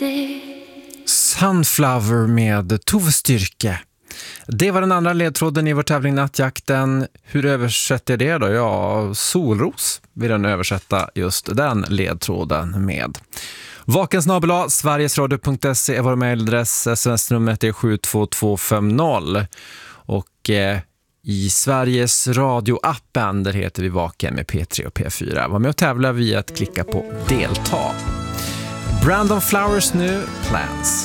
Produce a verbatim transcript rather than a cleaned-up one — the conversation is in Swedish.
Sunflower med Tove Styrke. Det var den andra ledtråden i vår tävling Nattjakten. Hur översätter jag det då? Ja, solros vill den översätta just den ledtråden med. Vakensnabel-a, sverigesradio punkt se är vår mejladress. Sms-numret är sju två två fem noll. Och eh, i Sveriges radio-appen där heter vi Vaken med P tre och P fyra. Var med och tävla via att klicka på delta. Brandon Flowers nu, Plans.